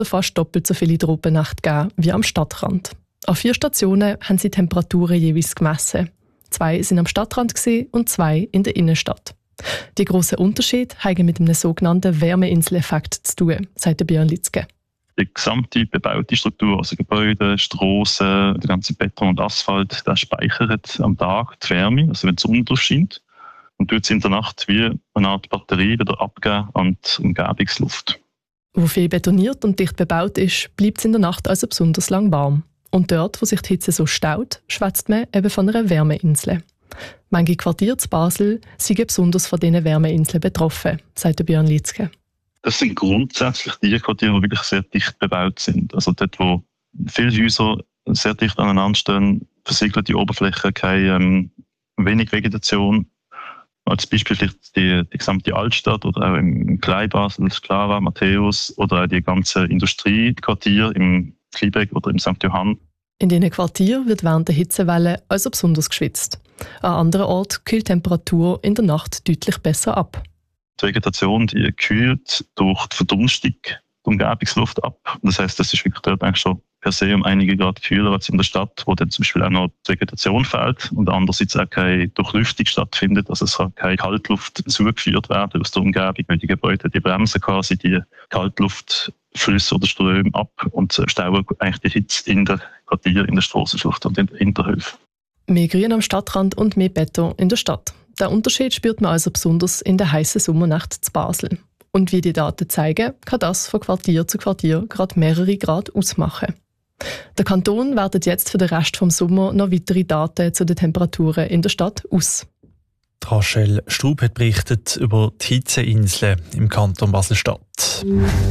fast doppelt so viele Tropennacht gegeben wie am Stadtrand. An 4 Stationen haben sie Temperaturen jeweils gemessen. 2 sind am Stadtrand und 2 in der Innenstadt. Die grossen Unterschiede haben mit einem sogenannten Wärmeinseleffekt zu tun, sagt Björn Litzke. Die gesamte bebaute Struktur, also Gebäude, Strassen, der ganze Beton und Asphalt, das speichert am Tag die Wärme, also wenn die Sonne drauf scheint, und tut es in der Nacht wie eine Art Batterie wieder abgeben an die Umgebungsluft. Wo viel betoniert und dicht bebaut ist, bleibt es in der Nacht also besonders lang warm. Und dort, wo sich die Hitze so staut, schwätzt man eben von einer Wärmeinsel. Manche Quartiere zu Basel sind besonders von diesen Wärmeinseln betroffen, sagt Björn Litzke. Das sind grundsätzlich die Quartiere, die wirklich sehr dicht bebaut sind. Also dort, wo viele Häuser sehr dicht aneinander stehen, versiegelte Oberflächen, keine wenig Vegetation. Als Beispiel vielleicht die gesamte Altstadt oder auch im Kleinbasel, Clara, Matthäus oder auch die ganzen Industriequartiere im Kliebeck oder im St. Johann. In diesen Quartieren wird während der Hitzewelle also besonders geschwitzt. An anderen Orten kühlt die Temperatur in der Nacht deutlich besser ab. Die Vegetation die kühlt durch die Verdunstung die Umgebungsluft ab. Das heisst, das ist wirklich dort eigentlich schon per se um einige Grad kühler als in der Stadt, wo dann zum Beispiel auch noch die Vegetation fehlt und andererseits auch keine Durchlüftung stattfindet. Also es kann keine Kaltluft zugeführt werden aus der Umgebung, weil die Gebäude die bremsen quasi die Kaltluftflüsse oder Ströme ab und stauen eigentlich die Hitze in der Quartier, in der Strassenschlucht und in der Hinterhöfe. Mehr Grün am Stadtrand und mehr Beton in der Stadt. Den Unterschied spürt man also besonders in der heißen Sommernacht zu Basel. Und wie die Daten zeigen, kann das von Quartier zu Quartier gerade mehrere Grad ausmachen. Der Kanton wertet jetzt für den Rest des Sommers noch weitere Daten zu den Temperaturen in der Stadt aus. Rachel Strub hat berichtet über die Hitzeinseln im Kanton Basel-Stadt.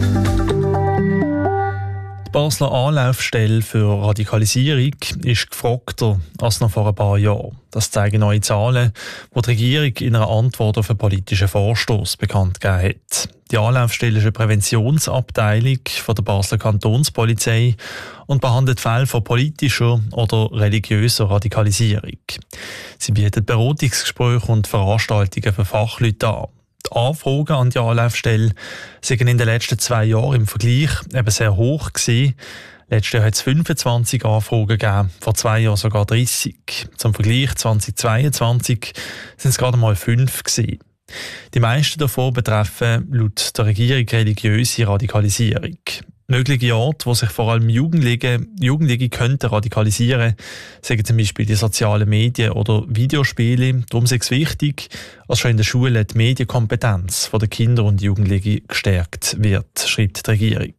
Die Basler Anlaufstelle für Radikalisierung ist gefragter als noch vor ein paar Jahren. Das zeigen neue Zahlen, die die Regierung in einer Antwort auf einen politischen Vorstoss bekannt gegeben hat. Die Anlaufstelle ist eine Präventionsabteilung von der Basler Kantonspolizei und behandelt Fälle von politischer oder religiöser Radikalisierung. Sie bietet Beratungsgespräche und Veranstaltungen für Fachleute an. Die Anfragen an die Anlaufstelle sind in den letzten 2 Jahren im Vergleich eben sehr hoch gewesen. Letztes Jahr hat es 25 Anfragen gegeben, vor 2 Jahren sogar 30. Zum Vergleich 2022 sind es gerade mal 5 gewesen. Die meisten davon betreffen laut der Regierung religiöse Radikalisierung. Mögliche Orte, wo sich vor allem Jugendliche könnten radikalisieren, sagen zum Beispiel die sozialen Medien oder Videospiele. Darum ist es wichtig, dass schon in der Schule die Medienkompetenz der Kinder und Jugendlichen gestärkt wird, schreibt die Regierung.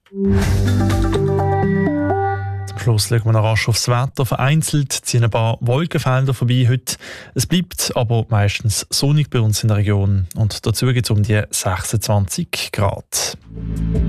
Zum Schluss schauen wir noch rasch aufs Wetter. Vereinzelt ziehen ein paar Wolkenfelder vorbei heute. Es bleibt aber meistens sonnig bei uns in der Region und dazu geht es um die 26 Grad.